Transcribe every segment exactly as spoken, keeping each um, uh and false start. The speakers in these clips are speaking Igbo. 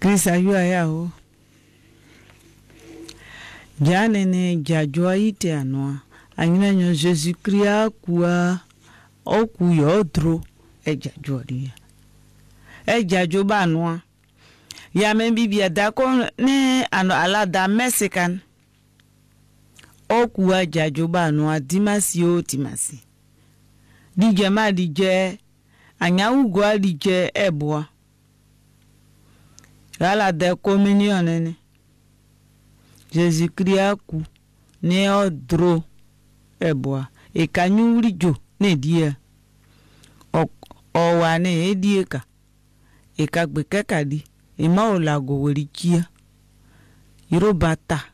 Krista yu aya o. Jane ne jajwa ite anwa. Anyina nyo Jésus Christ kuwa oku yodro e jajwa dia. E jajwa ba anwa. Ya men bibia dako ne ano ala da Mexican. Oku wa jajwa ba anwa dimasi o timasi. Dije ma dije anya ugwa dije ebwa. Ala de communion ne. Jésus Christ ku ne odro ebwa e kanyuri jo ne dia o o wa ne edie ka e ka gbe kekadi e ma o la go wori kia iro bata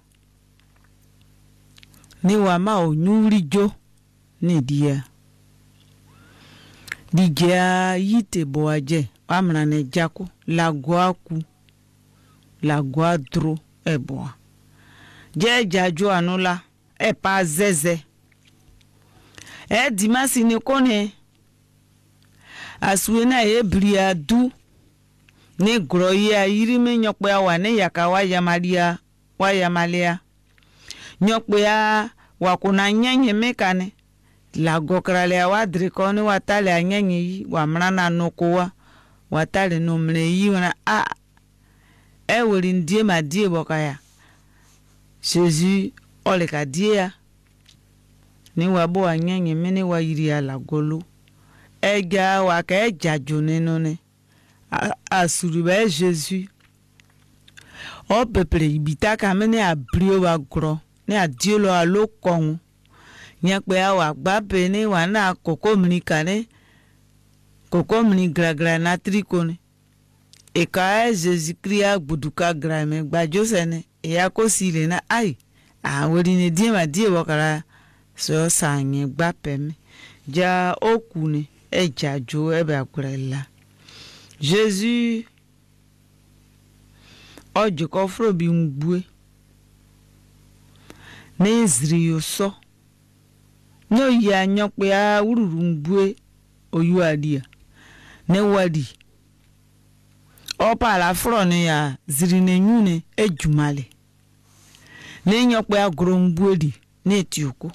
ni wa ma o nyuri jo ne dia digia yite boaje amna ne jako la gwaku la gwadro ebwa je jajo anula e pa zeze e dimasi ni kone aswena e bria du ni groya yiri me nyokpe wa ne yakawa ya maria wa ya malia nyokpe ya wa kuna nyenye mekane la gokrale wa drikoni wa tale anyenye wa mrana nokowa wa tale no mle yi na a e wori ndie ma die bokaya Jésus ole ka dia ni wabo anyenye mene wa yiri ala golo ega wa ka eja joneno ne asuru ba Jésus o pepele ibita ka mene abrio wa gro ne adiolo alo kon nya pe awa gba pe ni wa na koko mnika ne koko mni gragra na trikone e ka Jésus Christ gbuduka gra me gba josene e akosi le na ai a wori ne die ma die wakara so sanye gba pem ja okune e jajo e ba kurela Jésus ojo ko fro bi ngbue ne zri yo so no ya nyokpe a ururu ngbue oyu adia ne wadi opa la fro ne ya zri ne nyune ejumale ne nyokpe agro ngbue di ne etioko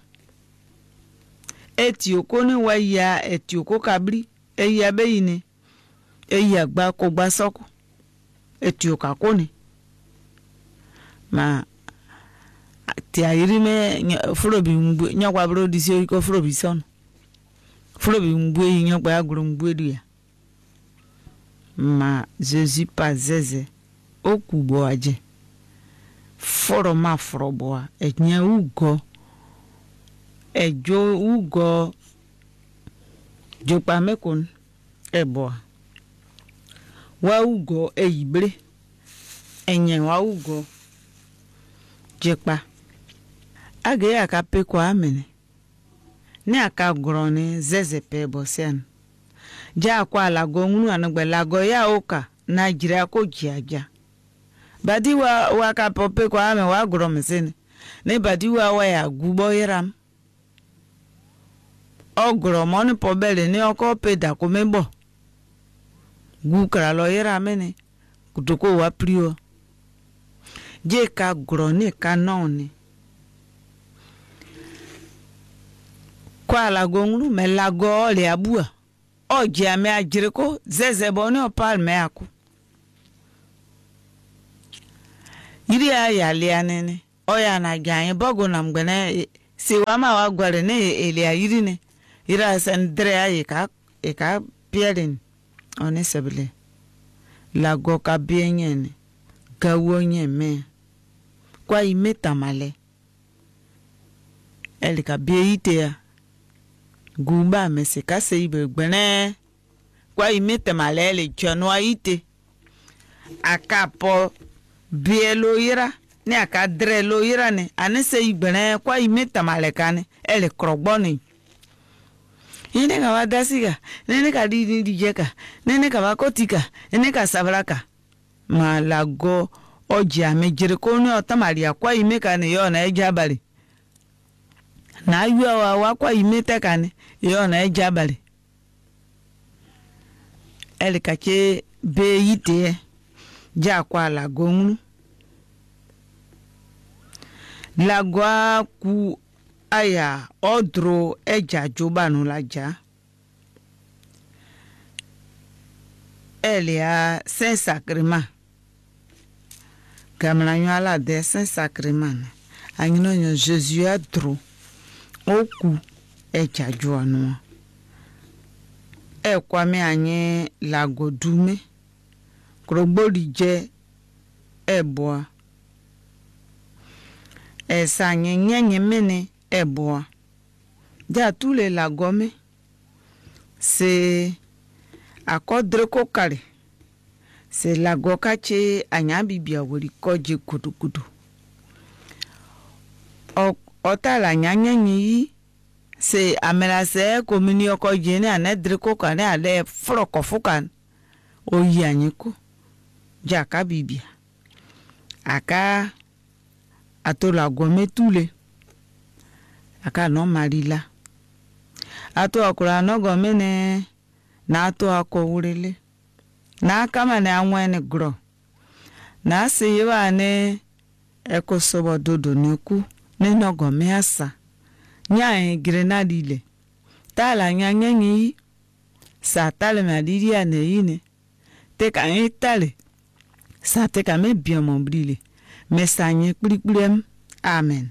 etioko ni wa ya etioko kabri e ya beyine e ya gba ko gba soko etioka ko ni ma ti ayiri me frobi ngbue nyokwa bro di si ko frobi son frobi ngbue nyokpa agro ngbue di ya ma Jésus pa zeze okubo aje foro ma frobo enya ugo ejo ugo jopa mekon ebo wa ugo eyibre enye wa ugo jepa age aka pe kwa amene ni aka grone zeze pe bosian ja kwa lago ngunu anagbe lago ya oka Nigeria ko jiaja badi wa wa ka pope kwa ame wa gro mesene ne badi wa wa ya gubo yeram ogro mo ni pobele ni oko peda ko mebo gu kra lo yeram ne kutoko wa prio je ka gro ni kanoni kwa lago ngunu me lago le abua oji ame ajiriko zeze boni opal me aku yiri ya lianene oya na ganye bogo na mgbene si wa ma wa gware ne elia yiri ne ira sendre ayi ka e ka pierin one sebele la go ka bienye ne gawo nye me kwa imeta male el ka bieite ya gumba me se ka se ibe gbene kwa imeta male le chono aite akapo bielo ira ni aka dre lo ira ne anese igbene kwa imeta malekane ele krogboni ine ka wadasiga nene ka di di jeka nene ka wakotika nene ka sabraka malago oji amejire ko ni otamaria kwa imeka ne yo na ejabali na yuwa wa wa kwa imeta kane yo na ejabali ele ka ke be yite ja kwa lago ngunu lago ku aya odro eja jobanu la ja elia saint sacrement kamla nyala de saint sacrement anyino nyo Jésus adro oku eja joanu e kwa me anye lago dume krogbori je eboa esa nye nye mene eboa ja tous les lagome c'est akodre kokare c'est lago kache anya bibia wori koje kudukudu o otala nyanya nyi c'est amelase communio koje ne anedre kokane ale froko fukan oyi anyiko jaka bibia aka ato lago metule aka no marila ato akura no gomene na ato akowurele na kama na anwene gro na se yewa ne ekosobo dodo neku ne no gome asa nya grenade ile tala nya nyi sa tale madiri ane yine te ka itale sa te ka me bien mon brile me sanye kplikplem amen.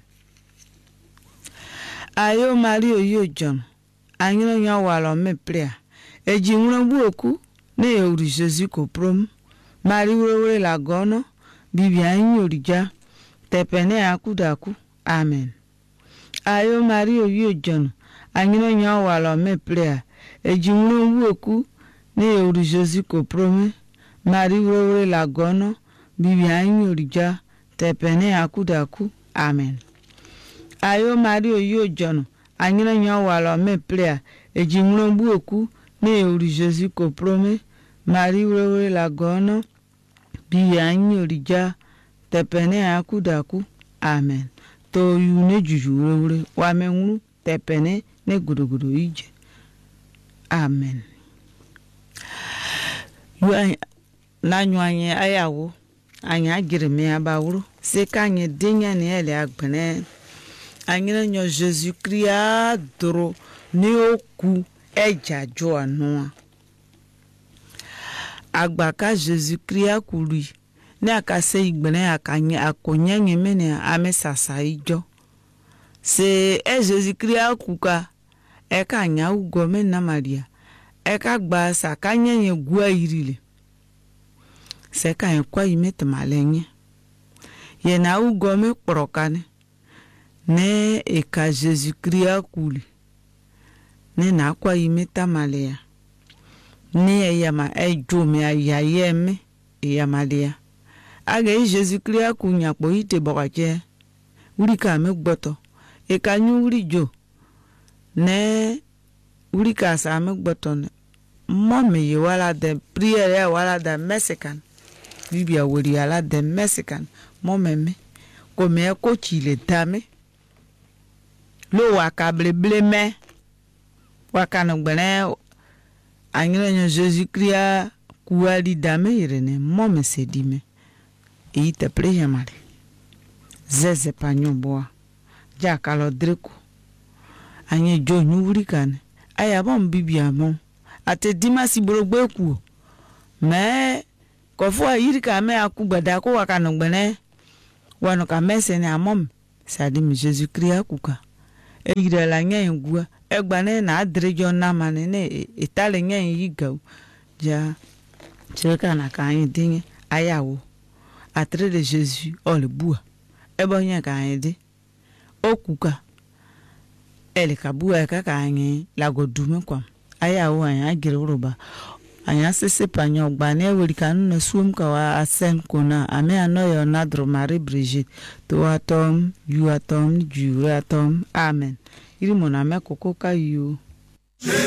Ayo Mario yo John anyino nya walo me prea eji nwura bu oku na euri Jésus ko prom mari wure la gono bibia anyi orija tepene akudaku amen. Ayo Mario yo John anyino nya walo me prea eji nwura bu oku na euri Jésus ko prom mari wure la gono bibia anyi orija tepene akudaku amen. Ayo Mario yo John anyina nya walo me plea eji nwombu oku na euri Jésus ko prome mari wure la gono bi anyi orija tepene akudaku amen. To yu ne juju wure wa menwu tepene ne gudugudu ije amen. Yu na nyanye ayawo anya gireme abawuru se kanye denya ne ele agbene anyina nyo Jésus Christ dro ni oku eja jo anu agbaka Jésus Christ kuri ni akase igbene akanye akonyenye mene amesasa ijo se e Jésus Christ kuka e ka nya ugo me na Maria e ka gba sa kanyenye gua irile se ka kwa imete malenye ye na ugo me prokane ne eka Jésus Christ kuli ne na kwa imeta malea ne yama ejo me ayayeme yamalea aga Jésus Christ kunya po ite bokaje uri ka me gboto eka nyu uri jo ne uri ka sa me gboto ne mome ye wala de prière wala de Mexican bibia wori ala de Mexican mome me ko me ko chile dame lo wakable bleme wakano gbene anyina nyo Jésus Christ kuali dame irene mome se dime e ite pleja mare zeze panyo boa ja kalo dreko anye jo nyuri kan aya bom bibia mo ate dimasi brogbe ku me ko fo ayiri ka me akugbada ko wakano gbene wano ka mese ne amom sadi mi Jésus Christ akuka eyire la nya ngua egbane na adrejo na mane ne itale nya yiga ja cheka na ka yin dinye ayawo atre de Jésus ole bua ebo nya ka yin de okuka ele ka bua ka ka yin la godume kwa ayawo anya agiruba anya sese panyo gbane wori kan na suom ka wa asen kona ame anoyo nadro Marie Brigitte to atom you atom you atom amen iri mona me kokoko ka you